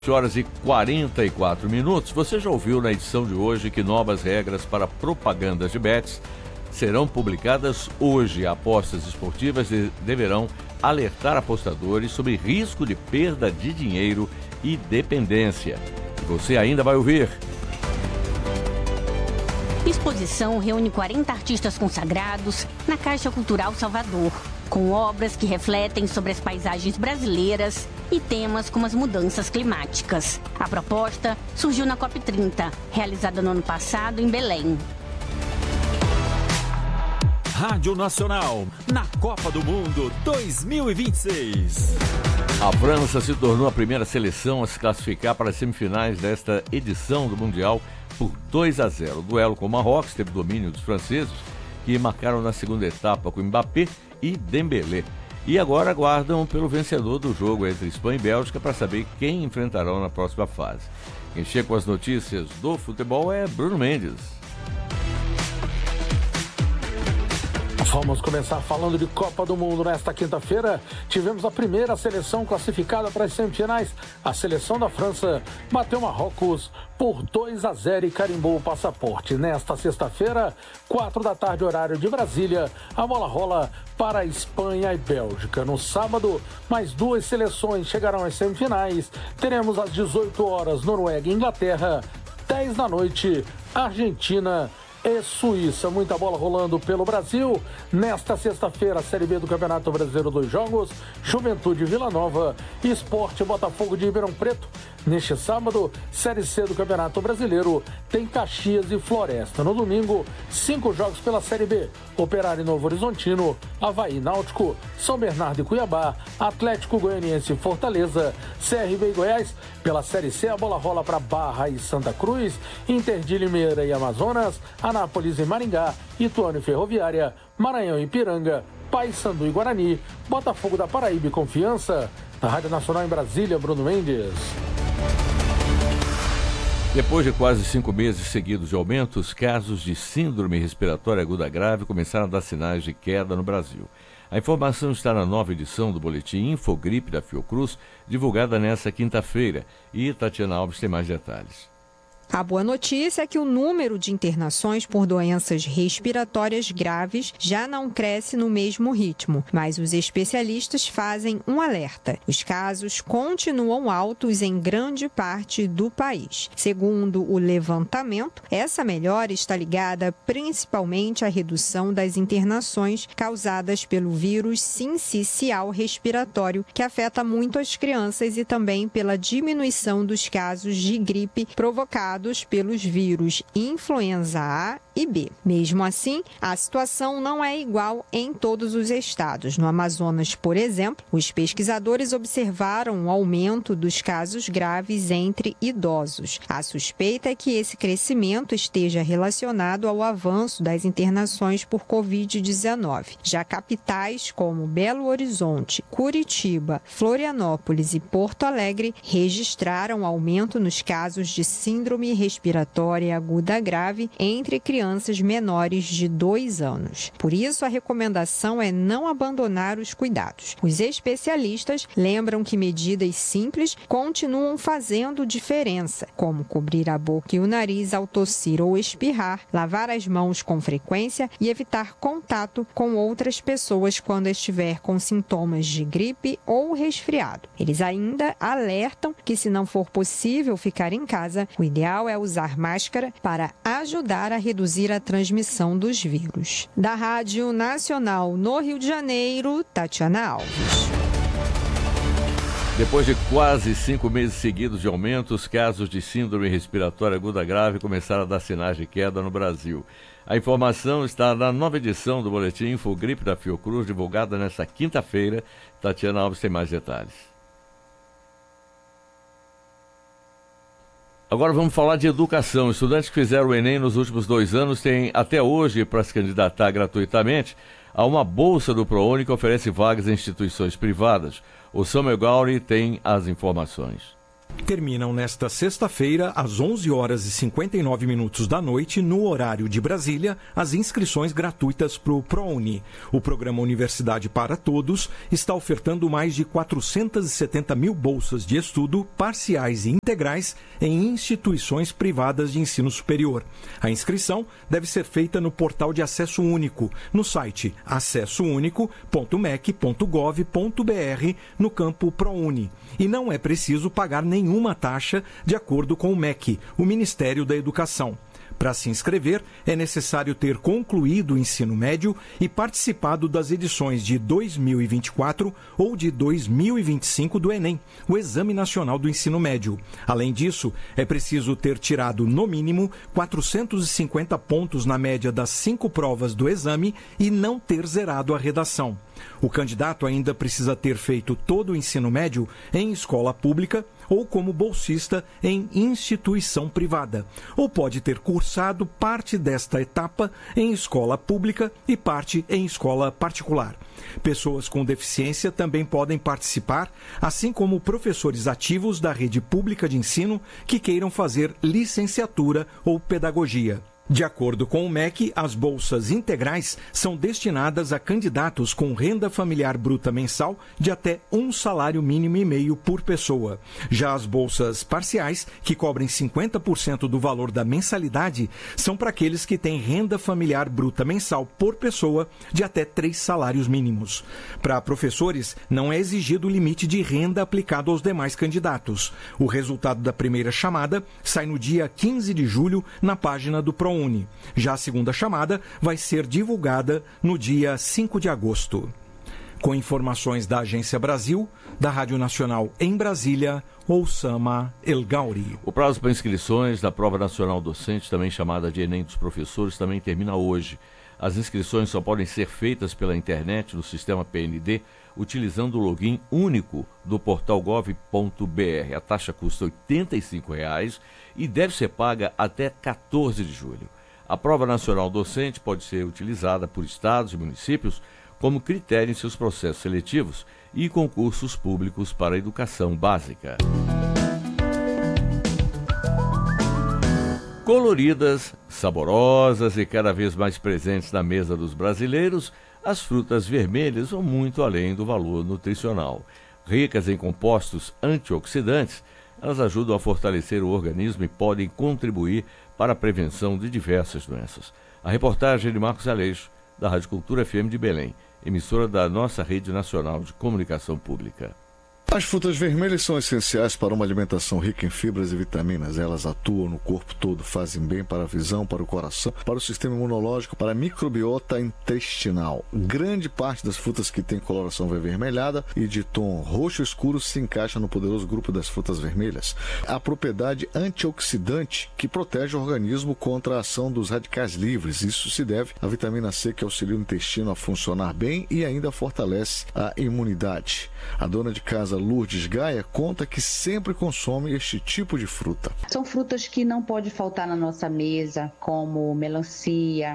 horas e 44 minutos. Você já ouviu na edição de hoje que novas regras para propagandas de bets serão publicadas hoje. Apostas esportivas deverão alertar apostadores sobre risco de perda de dinheiro e dependência. Você ainda vai ouvir. Exposição reúne 40 artistas consagrados na Caixa Cultural Salvador, com obras que refletem sobre as paisagens brasileiras e temas como as mudanças climáticas. A proposta surgiu na COP30, realizada no ano passado em Belém. Rádio Nacional, na Copa do Mundo 2026. A França se tornou a primeira seleção a se classificar para as semifinais desta edição do Mundial por 2-0. O duelo com o Marrocos teve domínio dos franceses, que marcaram na segunda etapa com Mbappé e Dembélé. E agora aguardam pelo vencedor do jogo entre Espanha e Bélgica para saber quem enfrentarão na próxima fase. Quem chega com as notícias do futebol é Bruno Mendes. Vamos começar falando de Copa do Mundo. Nesta quinta-feira, tivemos a primeira seleção classificada para as semifinais. A seleção da França bateu Marrocos por 2-0 e carimbou o passaporte. Nesta sexta-feira, 4 da tarde, horário de Brasília, a bola rola para Espanha e Bélgica. No sábado, mais duas seleções chegarão às semifinais. Teremos às 18 horas Noruega e Inglaterra, 10 da noite, Argentina e Suíça. Muita bola rolando pelo Brasil. Nesta sexta-feira, a Série B do Campeonato Brasileiro, 2 jogos, Juventude Vila Nova e Sport Botafogo de Ribeirão Preto. Neste sábado, Série C do Campeonato Brasileiro, tem Caxias e Floresta. No domingo, 5 jogos pela Série B, Operário e Novo Horizontino, Avaí Náutico, São Bernardo e Cuiabá, Atlético Goianiense e Fortaleza, CRB e Goiás. Pela Série C, a bola rola para Barra e Santa Cruz, Inter de Limeira e Amazonas, Anápolis e Maringá, Ituano e Ferroviária, Maranhão e Ipiranga, Paysandu e Guarani, Botafogo da Paraíba e Confiança. Na Rádio Nacional em Brasília, Bruno Mendes. Depois de quase 5 meses seguidos de aumento, os casos de síndrome respiratória aguda grave começaram a dar sinais de queda no Brasil. A informação está na nova edição do boletim Infogripe da Fiocruz, divulgada nesta quinta-feira. E Tatiana Alves tem mais detalhes. A boa notícia é que o número de internações por doenças respiratórias graves já não cresce no mesmo ritmo, mas os especialistas fazem um alerta. Os casos continuam altos em grande parte do país. Segundo o levantamento, essa melhora está ligada principalmente à redução das internações causadas pelo vírus sincicial respiratório, que afeta muito as crianças, e também pela diminuição dos casos de gripe provocados pelos vírus influenza A e B. Mesmo assim, a situação não é igual em todos os estados. No Amazonas, por exemplo, os pesquisadores observaram um aumento dos casos graves entre idosos. A suspeita é que esse crescimento esteja relacionado ao avanço das internações por Covid-19. Já capitais como Belo Horizonte, Curitiba, Florianópolis e Porto Alegre registraram aumento nos casos de síndrome respiratória aguda grave entre crianças menores de 2 anos. Por isso, a recomendação é não abandonar os cuidados. Os especialistas lembram que medidas simples continuam fazendo diferença, como cobrir a boca e o nariz ao tossir ou espirrar, lavar as mãos com frequência e evitar contato com outras pessoas quando estiver com sintomas de gripe ou resfriado. Eles ainda alertam que, se não for possível ficar em casa, o ideal é usar máscara para ajudar a reduzir a transmissão dos vírus. Da Rádio Nacional no Rio de Janeiro, Tatiana Alves. Depois de quase 5 meses seguidos de aumento, os casos de síndrome respiratória aguda grave começaram a dar sinais de queda no Brasil. A informação está na nova edição do boletim Infogripe da Fiocruz, divulgada nesta quinta-feira. Tatiana Alves tem mais detalhes. Agora vamos falar de educação. Estudantes que fizeram o Enem nos últimos 2 anos têm até hoje para se candidatar gratuitamente a uma bolsa do ProUni que oferece vagas em instituições privadas. O Samuel Gauri tem as informações. Terminam nesta sexta-feira, às 11h59 da noite, no horário de Brasília, as inscrições gratuitas para o ProUni. O programa Universidade para Todos está ofertando mais de 470 mil bolsas de estudo parciais e integrais em instituições privadas de ensino superior. A inscrição deve ser feita no portal de acesso único, no site acessounico.mec.gov.br, no campo ProUni. E não é preciso pagar nenhuma taxa, de acordo com o MEC, o Ministério da Educação. Para se inscrever, é necessário ter concluído o ensino médio e participado das edições de 2024 ou de 2025 do Enem, o Exame Nacional do Ensino Médio. Além disso, é preciso ter tirado, no mínimo, 450 pontos na média das 5 provas do exame e não ter zerado a redação. O candidato ainda precisa ter feito todo o ensino médio em escola pública ou como bolsista em instituição privada, ou pode ter cursado parte desta etapa em escola pública e parte em escola particular. Pessoas com deficiência também podem participar, assim como professores ativos da rede pública de ensino que queiram fazer licenciatura ou pedagogia. De acordo com o MEC, as bolsas integrais são destinadas a candidatos com renda familiar bruta mensal de até um salário mínimo e meio por pessoa. Já as bolsas parciais, que cobrem 50% do valor da mensalidade, são para aqueles que têm renda familiar bruta mensal por pessoa de até 3 salários mínimos. Para professores, não é exigido o limite de renda aplicado aos demais candidatos. O resultado da primeira chamada sai no dia 15 de julho na página do ProUni. Já a segunda chamada vai ser divulgada no dia 5 de agosto. Com informações da Agência Brasil, da Rádio Nacional em Brasília, Oussama El Gauri. O prazo para inscrições da Prova Nacional Docente, também chamada de Enem dos Professores, também termina hoje. As inscrições só podem ser feitas pela internet no sistema PND, utilizando o login único do portal gov.br. A taxa custa R$ 85,00 e deve ser paga até 14 de julho. A Prova Nacional Docente pode ser utilizada por estados e municípios como critério em seus processos seletivos e concursos públicos para a educação básica. Coloridas, saborosas e cada vez mais presentes na mesa dos brasileiros, as frutas vermelhas vão muito além do valor nutricional. Ricas em compostos antioxidantes, elas ajudam a fortalecer o organismo e podem contribuir para a prevenção de diversas doenças. A reportagem de Marcos Aleixo, da Rádio Cultura FM de Belém, emissora da nossa Rede Nacional de Comunicação Pública. As frutas vermelhas são essenciais para uma alimentação rica em fibras e vitaminas. Elas atuam no corpo todo, fazem bem para a visão, para o coração, para o sistema imunológico, para a microbiota intestinal. Grande parte das frutas que têm coloração avermelhada e de tom roxo escuro se encaixa no poderoso grupo das frutas vermelhas. A propriedade antioxidante que protege o organismo contra a ação dos radicais livres. Isso se deve à vitamina C, que auxilia o intestino a funcionar bem e ainda fortalece a imunidade. A dona de casa Lourdes Gaia conta que sempre consome este tipo de fruta. São frutas que não pode faltar na nossa mesa, como melancia,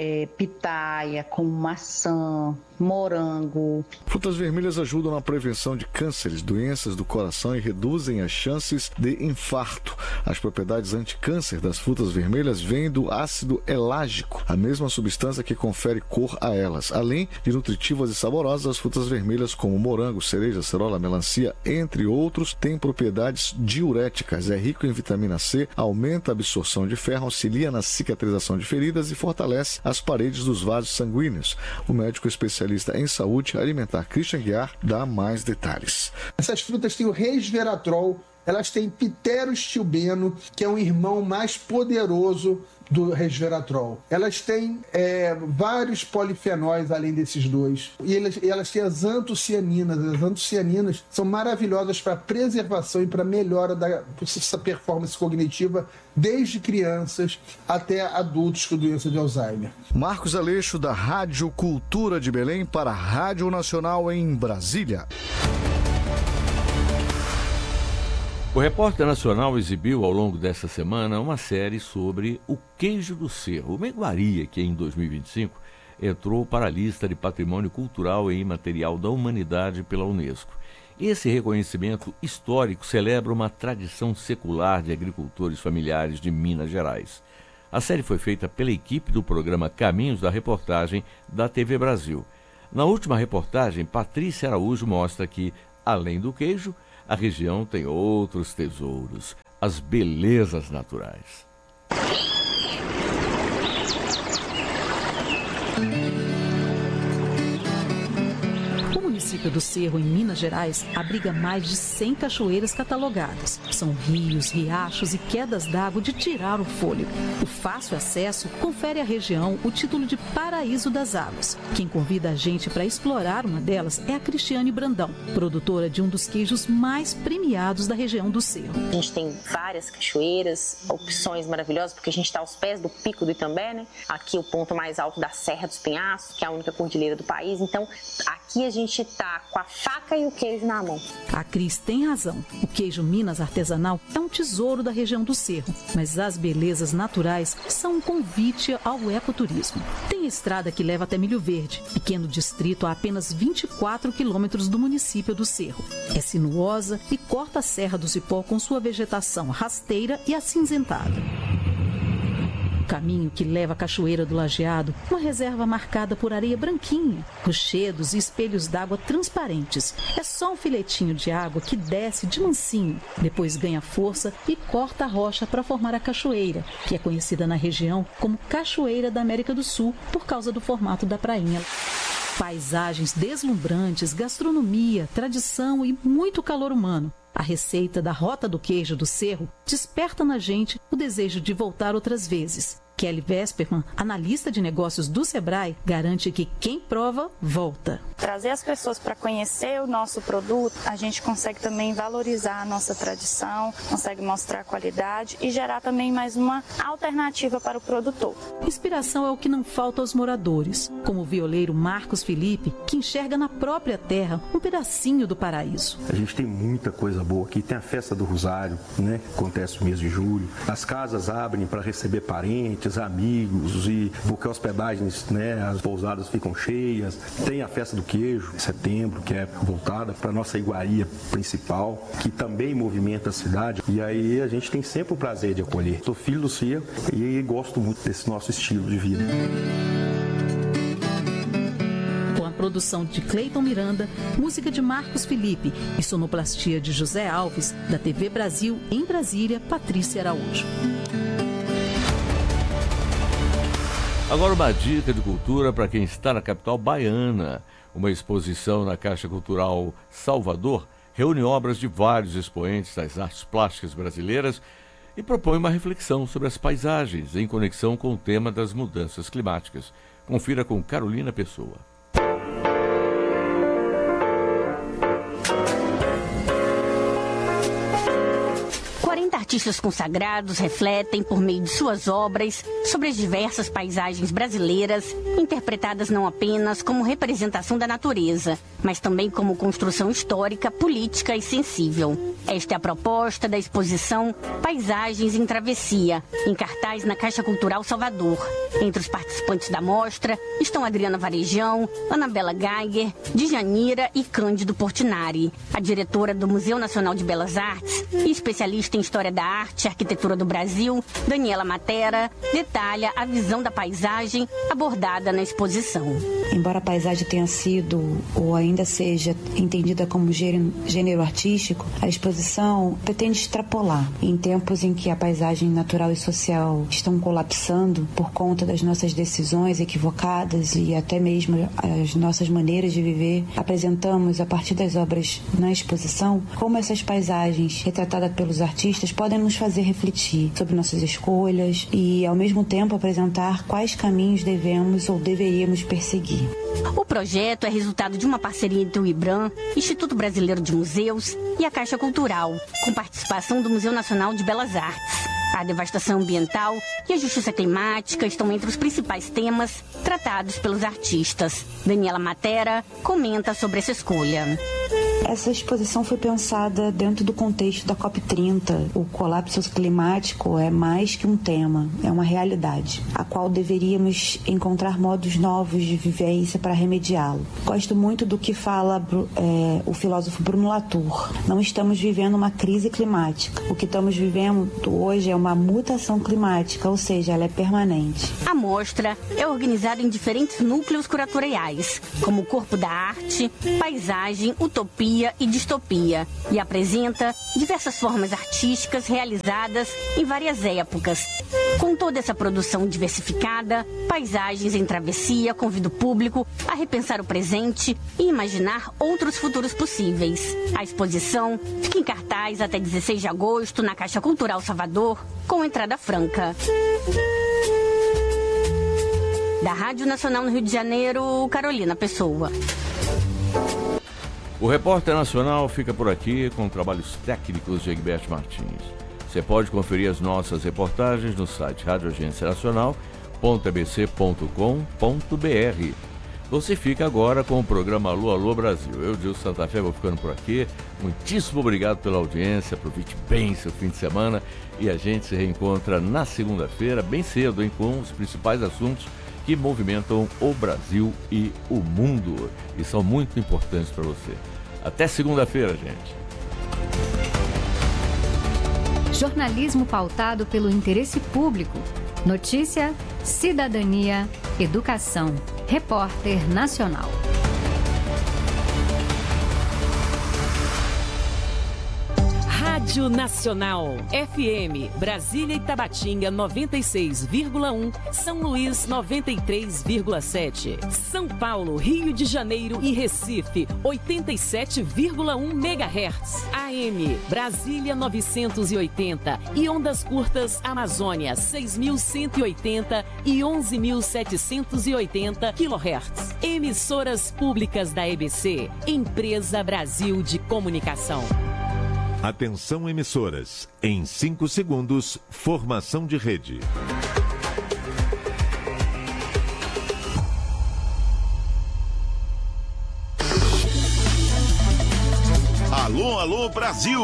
pitaia, como maçã, morango. Frutas vermelhas ajudam na prevenção de cânceres, doenças do coração e reduzem as chances de infarto. As propriedades anticâncer das frutas vermelhas vêm do ácido elágico, a mesma substância que confere cor a elas. Além de nutritivas e saborosas, as frutas vermelhas como morango, cereja, acerola, melancia, entre outros, têm propriedades diuréticas. É rico em vitamina C, aumenta a absorção de ferro, auxilia na cicatrização de feridas e fortalece as paredes dos vasos sanguíneos. O médico especialista em saúde alimentar Christian Guiar dá mais detalhes. Essas frutas têm o resveratrol, elas têm pterostilbeno, que é um irmão mais poderoso do resveratrol. Elas têm vários polifenóis além desses dois. E elas têm as antocianinas. As antocianinas são maravilhosas para preservação e para melhora dessa performance cognitiva desde crianças até adultos com doença de Alzheimer. Marcos Aleixo, da Rádio Cultura de Belém, para a Rádio Nacional em Brasília. O Repórter Nacional exibiu ao longo desta semana uma série sobre o queijo do Cerro, uma iguaria que em 2025 entrou para a lista de Patrimônio Cultural e Imaterial da Humanidade pela Unesco. Esse reconhecimento histórico celebra uma tradição secular de agricultores familiares de Minas Gerais. A série foi feita pela equipe do programa Caminhos da Reportagem da TV Brasil. Na última reportagem, Patrícia Araújo mostra que, além do queijo, a região tem outros tesouros, as belezas naturais. O município do Cerro, em Minas Gerais, abriga mais de 100 cachoeiras catalogadas. São rios, riachos e quedas d'água de tirar o fôlego. O fácil acesso confere à região o título de Paraíso das Águas. Quem convida a gente para explorar uma delas é a Cristiane Brandão, produtora de um dos queijos mais premiados da região do Cerro. A gente tem várias cachoeiras, opções maravilhosas, porque a gente está aos pés do Pico do Itambé, né? Aqui o ponto mais alto da Serra dos Penhascos, que é a única cordilheira do país. Então, aqui a gente está com a faca e o queijo na mão. A Cris tem razão. O queijo Minas artesanal é um tesouro da região do Cerro, mas as belezas naturais são um convite ao ecoturismo. Tem a estrada que leva até Milho Verde, pequeno distrito a apenas 24 quilômetros do município do Cerro. É sinuosa e corta a Serra do Cipó com sua vegetação rasteira e acinzentada. Caminho que leva à Cachoeira do Lajeado, uma reserva marcada por areia branquinha, rochedos e espelhos d'água transparentes. É só um filetinho de água que desce de mansinho, depois ganha força e corta a rocha para formar a cachoeira, que é conhecida na região como Cachoeira da América do Sul por causa do formato da prainha. Paisagens deslumbrantes, gastronomia, tradição e muito calor humano. A receita da Rota do Queijo do Cerro desperta na gente o desejo de voltar outras vezes. Kelly Vesperman, analista de negócios do Sebrae, garante que quem prova, volta. Trazer as pessoas para conhecer o nosso produto, a gente consegue também valorizar a nossa tradição, consegue mostrar a qualidade e gerar também mais uma alternativa para o produtor. Inspiração é o que não falta aos moradores, como o violeiro Marcos Felipe, que enxerga na própria terra um pedacinho do paraíso. A gente tem muita coisa boa aqui, tem a festa do Rosário, né, que acontece no mês de julho. As casas abrem para receber parentes, amigos, e porque hospedagens, né, as pousadas ficam cheias. Tem a festa do queijo em setembro, que é voltada para a nossa iguaria principal, que também movimenta a cidade, e aí a gente tem sempre o prazer de acolher. Sou filho do Cerro e gosto muito desse nosso estilo de vida. Com a produção de Cleiton Miranda, música de Marcos Felipe e sonoplastia de José Alves, da TV Brasil em Brasília, Patrícia Araújo. Agora uma dica de cultura para quem está na capital baiana. Uma exposição na Caixa Cultural Salvador reúne obras de vários expoentes das artes plásticas brasileiras e propõe uma reflexão sobre as paisagens em conexão com o tema das mudanças climáticas. Confira com Carolina Pessoa. Artistas consagrados refletem, por meio de suas obras, sobre as diversas paisagens brasileiras, interpretadas não apenas como representação da natureza, mas também como construção histórica, política e sensível. Esta é a proposta da exposição Paisagens em Travessia, em cartaz na Caixa Cultural Salvador. Entre os participantes da mostra estão Adriana Varejão, Anabela Geiger, Djanira e Cândido Portinari. A diretora do Museu Nacional de Belas Artes e especialista em História da Arte e Arquitetura do Brasil, Daniela Matera, detalha a visão da paisagem abordada na exposição. Embora a paisagem tenha sido ou ainda seja entendida como gênero artístico, a exposição pretende extrapolar. Em tempos em que a paisagem natural e social estão colapsando por conta das nossas decisões equivocadas e até mesmo as nossas maneiras de viver, apresentamos, a partir das obras na exposição, como essas paisagens retratadas pelos artistas podem nos fazer refletir sobre nossas escolhas e, ao mesmo tempo, apresentar quais caminhos devemos ou deveríamos perseguir. O projeto é resultado de uma parceria entre o IBRAM, Instituto Brasileiro de Museus, e a Caixa Cultural, com participação do Museu Nacional de Belas Artes. A devastação ambiental e a justiça climática estão entre os principais temas tratados pelos artistas. Daniela Matera comenta sobre essa escolha. Essa exposição foi pensada dentro do contexto da COP30. O colapso climático é mais que um tema, é uma realidade, a qual deveríamos encontrar modos novos de vivência para remediá-lo. Gosto muito do que fala o filósofo Bruno Latour. Não estamos vivendo uma crise climática. O que estamos vivendo hoje é uma mutação climática, ou seja, ela é permanente. A mostra é organizada em diferentes núcleos curatoriais, como o Corpo da Arte, Paisagem, Utopia e Distopia, e apresenta diversas formas artísticas realizadas em várias épocas. Com toda essa produção diversificada, Paisagens em Travessia convida o público a repensar o presente e imaginar outros futuros possíveis. A exposição fica em cartaz até 16 de agosto na Caixa Cultural Salvador, com entrada franca. Da Rádio Nacional no Rio de Janeiro, Carolina Pessoa. O Repórter Nacional fica por aqui com trabalhos técnicos de Egberto Martins. Você pode conferir as nossas reportagens no site radioagencianacional.abc.com.br. Você fica agora com o programa Alô, Alô Brasil. Eu, Gil Santa Fé, vou ficando por aqui. Muitíssimo obrigado pela audiência. Aproveite bem seu fim de semana. E a gente se reencontra na segunda-feira, bem cedo, hein, com os principais assuntos que movimentam o Brasil e o mundo. E são muito importantes para você. Até segunda-feira, gente. Jornalismo pautado pelo interesse público. Notícia, cidadania, educação. Repórter Nacional. Rádio Nacional, FM, Brasília e Tabatinga 96,1, São Luís 93,7, São Paulo, Rio de Janeiro e Recife 87,1 MHz, AM, Brasília 980 e ondas curtas Amazônia 6.180 e 11.780 kHz. Emissoras públicas da EBC, Empresa Brasil de Comunicação. Atenção emissoras, em 5 segundos, formação de rede. Alô, alô Brasil!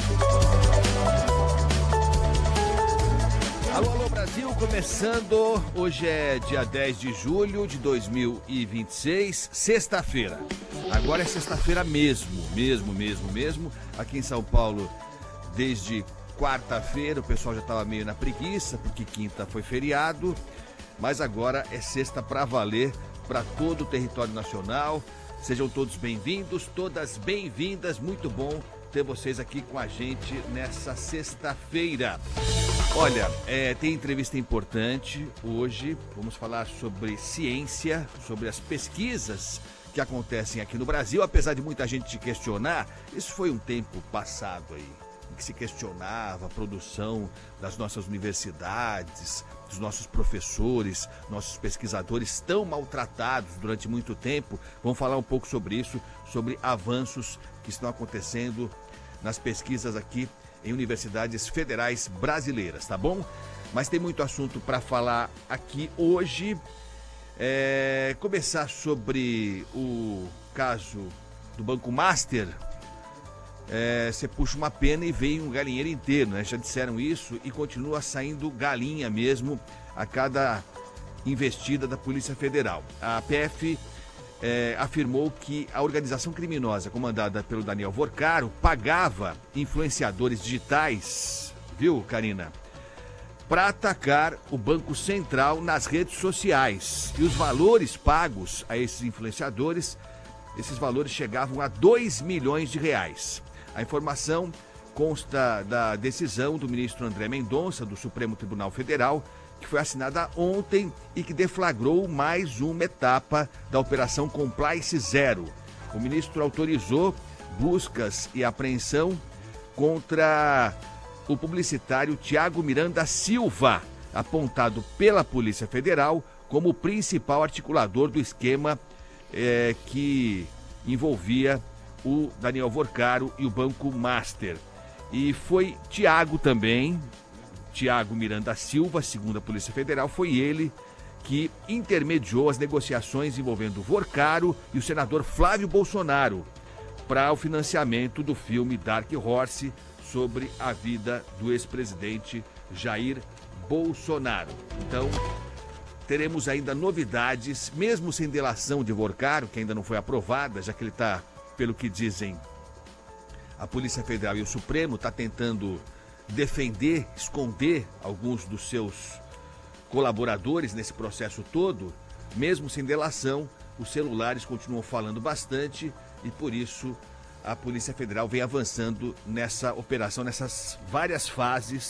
Alô, alô Brasil, começando, hoje é dia 10 de julho de 2026, sexta-feira. Agora é sexta-feira mesmo. Aqui em São Paulo, desde quarta-feira, o pessoal já estava meio na preguiça, porque quinta foi feriado, mas agora é sexta para valer para todo o território nacional. Sejam todos bem-vindos, todas bem-vindas, muito bom ter vocês aqui com a gente nessa sexta-feira. Olha, tem entrevista importante hoje, vamos falar sobre ciência, sobre as pesquisas que acontecem aqui no Brasil, apesar de muita gente questionar. Isso foi um tempo passado aí, em que se questionava a produção das nossas universidades, dos nossos professores, nossos pesquisadores tão maltratados durante muito tempo. Vamos falar um pouco sobre isso, sobre avanços que estão acontecendo nas pesquisas aqui em universidades federais brasileiras, tá bom? Mas tem muito assunto para falar aqui hoje. Começar sobre o caso do Banco Master. Você puxa uma pena e vem um galinheiro inteiro, né? Já disseram isso e continua saindo galinha mesmo a cada investida da Polícia Federal. A PF afirmou que a organização criminosa comandada pelo Daniel Vorcaro pagava influenciadores digitais, viu, Karina? Para atacar o Banco Central nas redes sociais. E os valores pagos a esses influenciadores, esses valores chegavam a 2 milhões de reais. A informação consta da decisão do ministro André Mendonça, do Supremo Tribunal Federal, que foi assinada ontem e que deflagrou mais uma etapa da Operação Compliance Zero. O ministro autorizou buscas e apreensão contra o publicitário Tiago Miranda Silva, apontado pela Polícia Federal como o principal articulador do esquema que envolvia o Daniel Vorcaro e o Banco Master. E foi Tiago Miranda Silva, segundo a Polícia Federal, foi ele que intermediou as negociações envolvendo o Vorcaro e o senador Flávio Bolsonaro para o financiamento do filme Dark Horse sobre a vida do ex-presidente Jair Bolsonaro. Então, teremos ainda novidades, mesmo sem delação de Vorcaro, que ainda não foi aprovada, já que ele está, pelo que dizem a Polícia Federal e o Supremo, está tentando defender, esconder alguns dos seus colaboradores nesse processo todo. Mesmo sem delação, os celulares continuam falando bastante e, por isso, a Polícia Federal vem avançando nessa operação, nessas várias fases